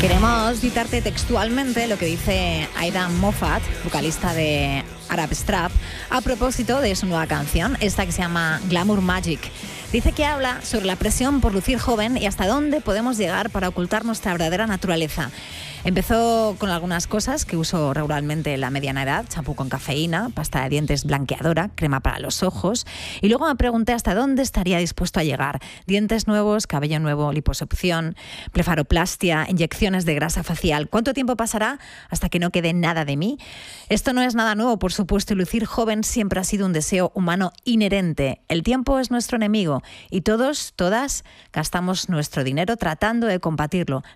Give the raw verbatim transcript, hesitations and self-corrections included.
Queremos citarte textualmente lo que dice Aidan Moffat, vocalista de Arab Strap, a propósito de su nueva canción, esta que se llama Glamour Magic. Dice que habla sobre la presión por lucir joven y hasta dónde podemos llegar para ocultar nuestra verdadera naturaleza. Empezó con algunas cosas que uso regularmente en la mediana edad: champú con cafeína, pasta de dientes blanqueadora, crema para los ojos. Y luego me pregunté hasta dónde estaría dispuesto a llegar: dientes nuevos, cabello nuevo, liposucción, blefaroplastia, inyecciones de grasa facial. ¿Cuánto tiempo pasará hasta que no quede nada de mí? Esto no es nada nuevo, por supuesto, y lucir joven siempre ha sido un deseo humano inherente. El tiempo es nuestro enemigo y todos, todas, gastamos nuestro dinero tratando de combatirlo.